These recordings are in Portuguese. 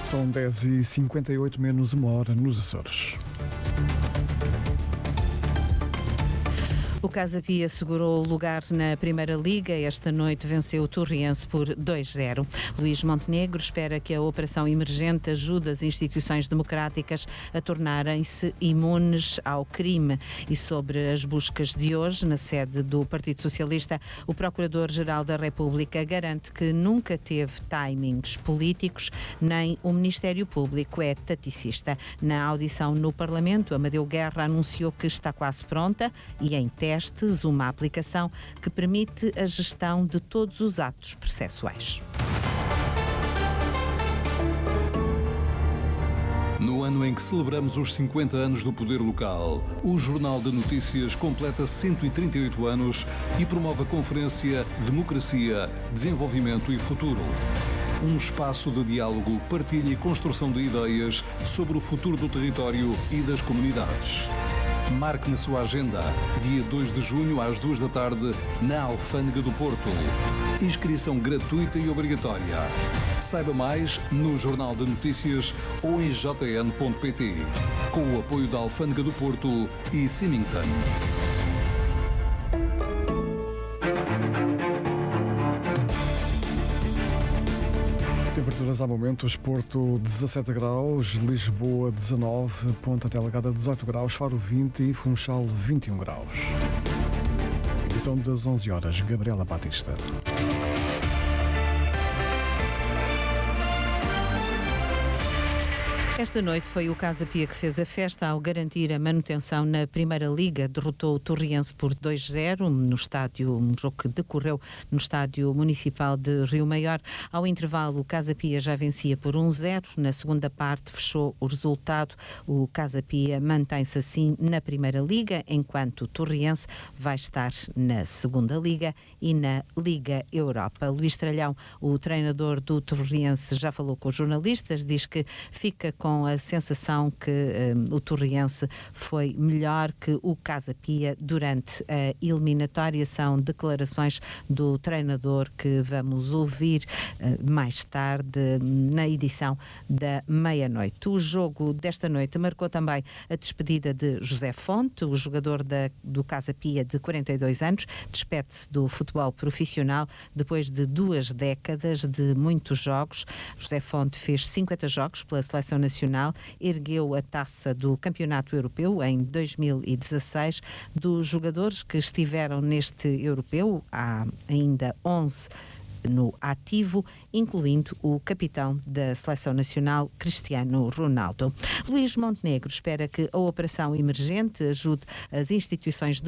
São 10h58 menos uma hora nos Açores. O Casa Pia segurou o lugar na Primeira Liga. Esta noite venceu o Torriense por 2-0. Luís Montenegro espera que a operação emergente ajude as instituições democráticas a tornarem-se imunes ao crime. E sobre as buscas de hoje, na sede do Partido Socialista, o Procurador-Geral da República garante que nunca teve timings políticos, nem o Ministério Público é taticista. Na audição no Parlamento, Amadeu Guerra anunciou que está quase pronta e em testes uma aplicação que permite a gestão de todos os atos processuais. No ano em que celebramos os 50 anos do poder local, o Jornal de Notícias completa 138 anos e promove a conferência Democracia, Desenvolvimento e Futuro. Um espaço de diálogo, partilha e construção de ideias sobre o futuro do território e das comunidades. Marque na sua agenda, dia 2 de junho às 2 da tarde, na Alfândega do Porto. Inscrição gratuita e obrigatória. Saiba mais no Jornal de Notícias ou em jn.pt, com o apoio da Alfândega do Porto e Symington. Temperaturas ao momento: Porto 17 graus, Lisboa 19, Ponta Delgada 18 graus, Faro 20 e Funchal 21 graus. Edição das 11 horas, Gabriela Batista. Esta noite foi o Casa Pia que fez a festa ao garantir a manutenção na Primeira Liga. Derrotou o Torriense por 2-0 no estádio, um jogo que decorreu no estádio municipal de Rio Maior. Ao intervalo, o Casa Pia já vencia por 1-0. Na segunda parte, fechou o resultado. O Casa Pia mantém-se assim na Primeira Liga, enquanto o Torriense vai estar na Segunda Liga e na Liga Europa. Luís Tralhão, o treinador do Torriense, já falou com os jornalistas, diz que fica com a sensação que o Torriense foi melhor que o Casa Pia durante a eliminatória. São declarações do treinador que vamos ouvir mais tarde na edição da meia-noite. O jogo desta noite marcou também a despedida de José Fonte, o jogador do Casa Pia de 42 anos, despede-se do futebol profissional depois de 2 décadas de muitos jogos. José Fonte fez 50 jogos pela Seleção Nacional, ergueu a taça do Campeonato Europeu em 2016. Dos jogadores que estiveram neste europeu, há ainda 11 no ativo, incluindo o capitão da Seleção Nacional, Cristiano Ronaldo. Luís Montenegro espera que a operação emergente ajude as instituições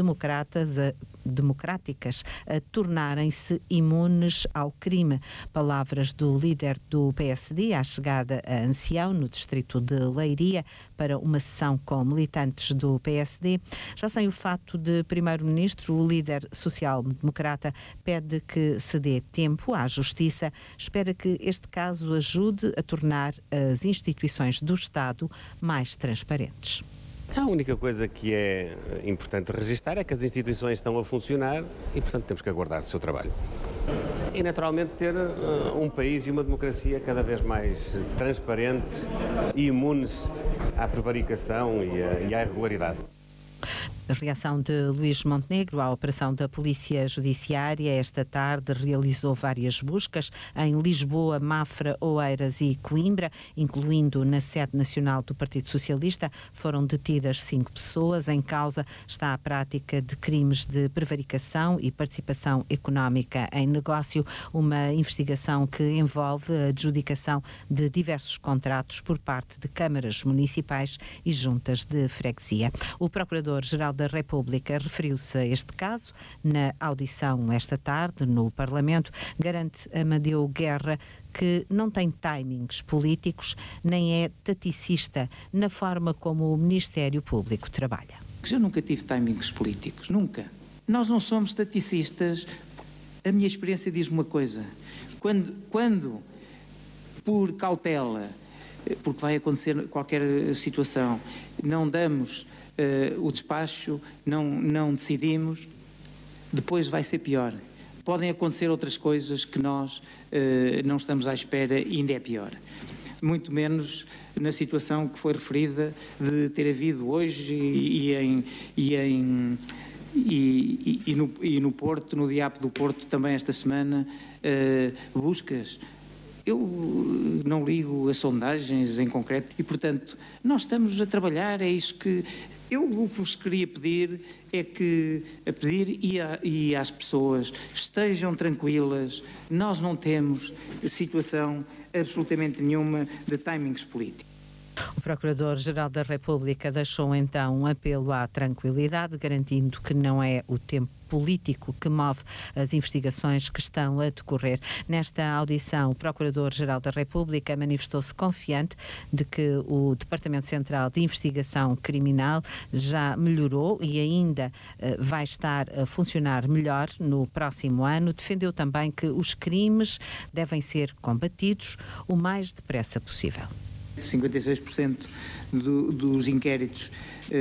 democráticas a tornarem-se imunes ao crime. Palavras do líder do PSD à chegada a Ancião, no distrito de Leiria, para uma sessão com militantes do PSD. Já sem o fato de primeiro-ministro, o líder social-democrata pede que se dê tempo à Justiça. Espera que este caso ajude a tornar as instituições do Estado mais transparentes. A única coisa que é importante registar é que as instituições estão a funcionar e, portanto, temos que aguardar o seu trabalho. E, naturalmente, ter um país e uma democracia cada vez mais transparentes e imunes à prevaricação e à irregularidade. A reação de Luís Montenegro à operação da Polícia Judiciária. Esta tarde realizou várias buscas em Lisboa, Mafra, Oeiras e Coimbra, incluindo na sede nacional do Partido Socialista. Foram detidas 5 pessoas. Em causa está a prática de crimes de prevaricação e participação económica em negócio, uma investigação que envolve a adjudicação de diversos contratos por parte de câmaras municipais e juntas de freguesia. O Procurador-Geral da República referiu-se a este caso na audição esta tarde no Parlamento. Garante Amadeu Guerra que não tem timings políticos nem é taticista na forma como o Ministério Público trabalha. Eu nunca tive timings políticos, nunca. Nós não somos taticistas. A minha experiência diz-me uma coisa: quando por cautela, porque vai acontecer qualquer situação, não damos o despacho, não decidimos, depois vai ser pior. Podem acontecer outras coisas que nós não estamos à espera e ainda é pior. muito menos na situação que foi referida de ter havido hoje e no Porto, no DIAP do Porto, também esta semana, buscas. Eu não ligo a sondagens em concreto e, portanto, nós estamos a trabalhar, é isso que... o que vos queria pedir é que, e às pessoas, estejam tranquilas, nós não temos situação absolutamente nenhuma de timings políticos. O Procurador-Geral da República deixou então um apelo à tranquilidade, garantindo que não é o tempo político que move as investigações que estão a decorrer. Nesta audição, o Procurador-Geral da República manifestou-se confiante de que o Departamento Central de Investigação Criminal já melhorou e ainda vai estar a funcionar melhor no próximo ano. Defendeu também que os crimes devem ser combatidos o mais depressa possível. 56% dos inquéritos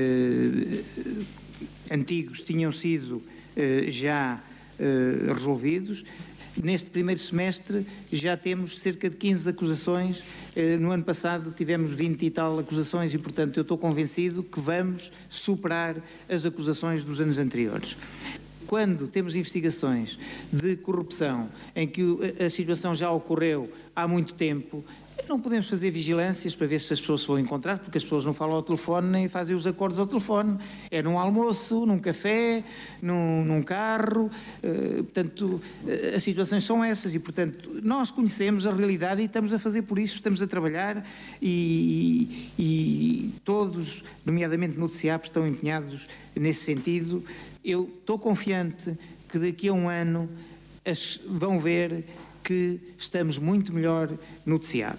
antigos tinham sido já resolvidos. Neste primeiro semestre já temos cerca de 15 acusações. No ano passado tivemos 20 e tal acusações e, portanto, eu estou convencido que vamos superar as acusações dos anos anteriores. Quando temos investigações de corrupção em que a situação já ocorreu há muito tempo, não podemos fazer vigilâncias para ver se as pessoas se vão encontrar, porque as pessoas não falam ao telefone nem fazem os acordos ao telefone. É num almoço, num café, num carro. Portanto, as situações são essas e, portanto, nós conhecemos a realidade e estamos a fazer por isso, estamos a trabalhar e todos, nomeadamente no DCAP, estão empenhados nesse sentido. Eu estou confiante que daqui a um ano vão ver que estamos muito melhor no DCAP.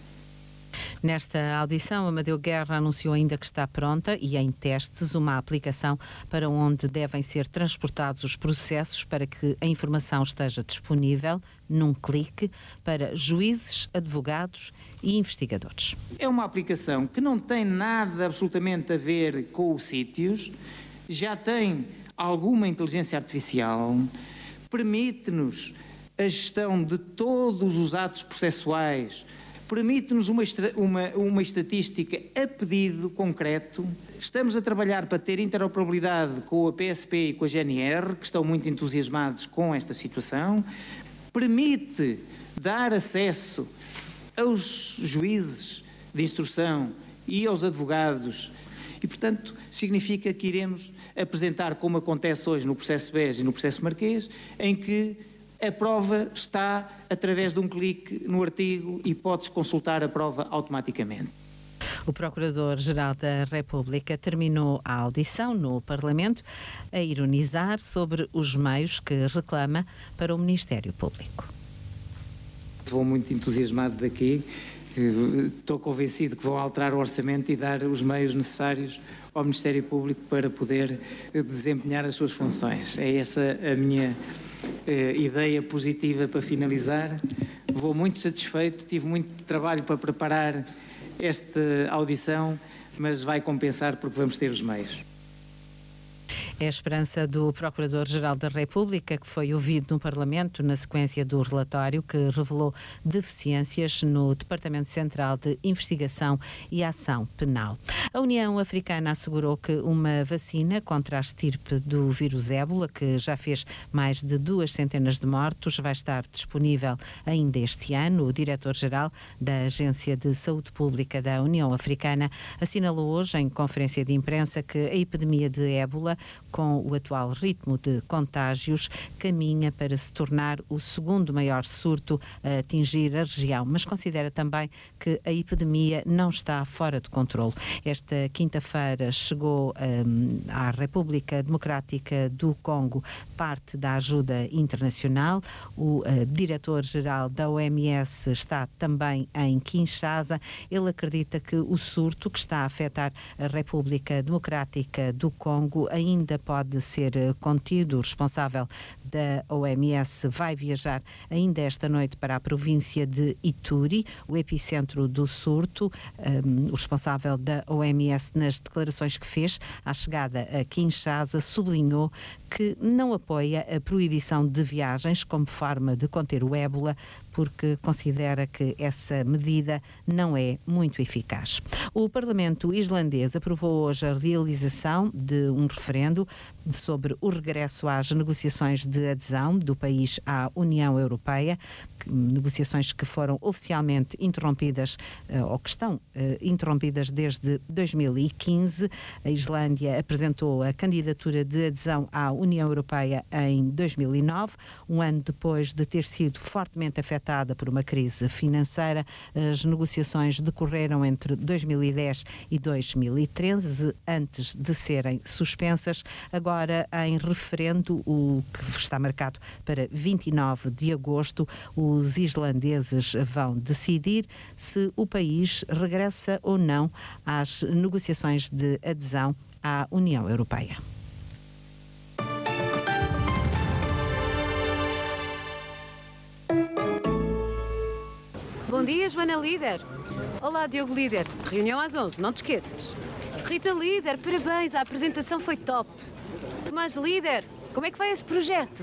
Nesta audição, Amadeu Guerra anunciou ainda que está pronta e em testes uma aplicação para onde devem ser transportados os processos para que a informação esteja disponível num clique para juízes, advogados e investigadores. É uma aplicação que não tem nada absolutamente a ver com os sítios, já tem alguma inteligência artificial, permite-nos a gestão de todos os atos processuais, permite-nos uma estatística a pedido concreto. Estamos a trabalhar para ter interoperabilidade com a PSP e com a GNR, que estão muito entusiasmados com esta situação. Permite dar acesso aos juízes de instrução e aos advogados e, portanto, significa que iremos apresentar, como acontece hoje no processo BES e no processo Marquês, em que a prova está através de um clique no artigo e podes consultar a prova automaticamente. O Procurador-Geral da República terminou a audição no Parlamento a ironizar sobre os meios que reclama para o Ministério Público. Vou muito entusiasmado daqui. Estou convencido que vão alterar o orçamento e dar os meios necessários ao Ministério Público para poder desempenhar as suas funções. É essa a minha ideia positiva para finalizar. Vou muito satisfeito, tive muito trabalho para preparar esta audição, mas vai compensar porque vamos ter os meios. É a esperança do Procurador-Geral da República, que foi ouvido no Parlamento na sequência do relatório que revelou deficiências no Departamento Central de Investigação e Ação Penal. A União Africana assegurou que uma vacina contra a estirpe do vírus ébola, que já fez mais de 200 de mortos, vai estar disponível ainda este ano. O diretor-geral da Agência de Saúde Pública da União Africana assinalou hoje, em conferência de imprensa, que a epidemia de ébola, com o atual ritmo de contágios, caminha para se tornar o segundo maior surto a atingir a região, mas considera também que a epidemia não está fora de controle. Esta quinta-feira chegou à República Democrática do Congo parte da ajuda internacional. O diretor-geral da OMS está também em Kinshasa. Ele acredita que o surto que está a afetar a República Democrática do Congo ainda pode ser contido. O responsável da OMS vai viajar ainda esta noite para a província de Ituri, o epicentro do surto. O responsável da OMS, nas declarações que fez à chegada a Kinshasa, sublinhou que não apoia a proibição de viagens como forma de conter o ébola, porque considera que essa medida não é muito eficaz. O Parlamento islandês aprovou hoje a realização de um referendo sobre o regresso às negociações de adesão do país à União Europeia, negociações que foram oficialmente interrompidas ou que estão interrompidas desde 2015. A Islândia apresentou a candidatura de adesão à União Europeia em 2009, um ano depois de ter sido fortemente afetada por uma crise financeira. As negociações decorreram entre 2010 e 2013, antes de serem suspensas. Agora, em referendo, o que está marcado para 29 de agosto, os islandeses vão decidir se o país regressa ou não às negociações de adesão à União Europeia. Bom dia, Joana Líder. Olá, Diogo Líder. Reunião às 11, não te esqueças. Rita Líder, parabéns, a apresentação foi top. Tomás Líder, como é que vai esse projeto?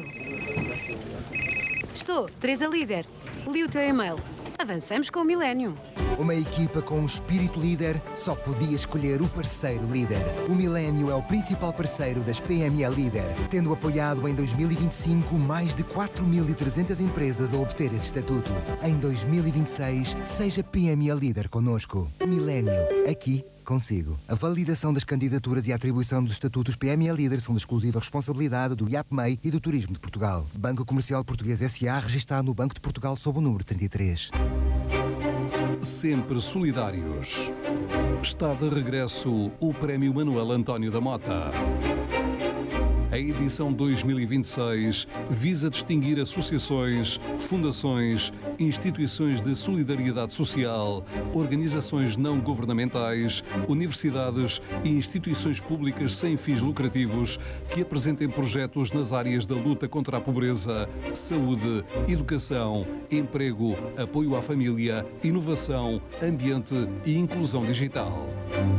Estou, Teresa Líder. Li o teu e-mail. Avançamos com o Millennium. Uma equipa com um espírito líder só podia escolher o parceiro líder. O Millennium é o principal parceiro das PME Líder, tendo apoiado em 2025 mais de 4.300 empresas a obter esse estatuto. Em 2026, seja PME Líder connosco. Millennium, aqui consigo. A validação das candidaturas e a atribuição dos estatutos PME Líder são de exclusiva responsabilidade do IAPMEI e do Turismo de Portugal. Banco Comercial Português S.A., registado no Banco de Portugal sob o número 33. Sempre solidários. Está de regresso o Prémio Manuel António da Mota. A edição 2026 visa distinguir associações, fundações, instituições de solidariedade social, organizações não governamentais, universidades e instituições públicas sem fins lucrativos que apresentem projetos nas áreas da luta contra a pobreza, saúde, educação, emprego, apoio à família, inovação, ambiente e inclusão digital.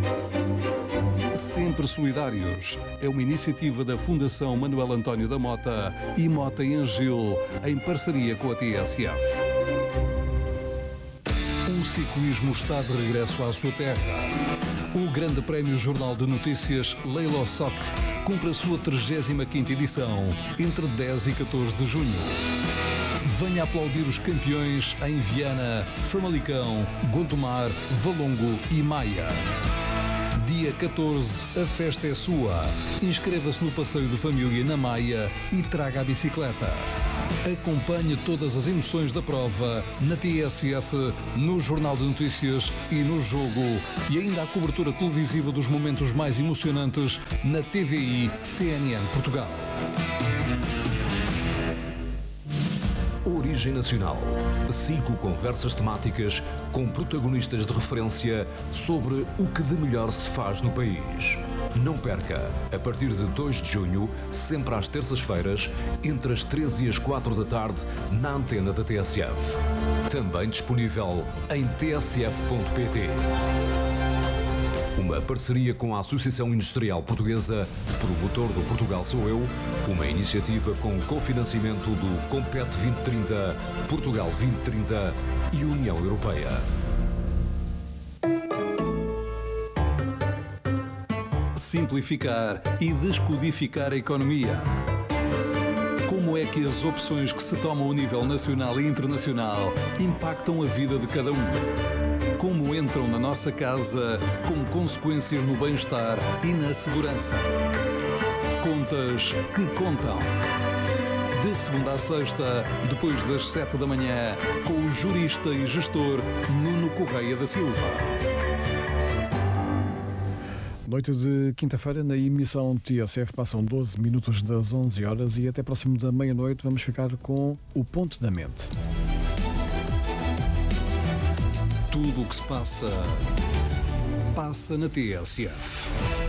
Sempre Solidários é uma iniciativa da Fundação Manuel António da Mota e Mota e Angil, em parceria com a TSF. O ciclismo está de regresso à sua terra. O Grande Prémio Jornal de Notícias Leilo Soc cumpre a sua 35ª edição, entre 10 e 14 de junho. Venha aplaudir os campeões em Viana, Famalicão, Gondomar, Valongo e Maia. Dia 14, a festa é sua. Inscreva-se no passeio de família na Maia e traga a bicicleta. Acompanhe todas as emoções da prova na TSF, no Jornal de Notícias e no Jogo. E ainda a cobertura televisiva dos momentos mais emocionantes na TVI CNN Portugal. Origem Nacional. 5 conversas temáticas com protagonistas de referência sobre o que de melhor se faz no país. Não perca, a partir de 2 de junho, sempre às terças-feiras, entre as 13 e as 4 da tarde, na antena da TSF. Também disponível em tsf.pt. Uma parceria com a Associação Industrial Portuguesa, promotor do Portugal Sou Eu, uma iniciativa com cofinanciamento do Compete 2030, Portugal 2030 e União Europeia. Simplificar e descodificar a economia. Como é que as opções que se tomam a nível nacional e internacional impactam a vida de cada um? Como entram na nossa casa com consequências no bem-estar e na segurança? Contas que contam. De segunda a sexta, depois das 7 da manhã, com o jurista e gestor Nuno Correia da Silva. Noite de quinta-feira, na emissão TSF, passam 12 minutos das 11 horas e até próximo da meia-noite vamos ficar com o Ponto da Mente. Tudo o que se passa na TSF.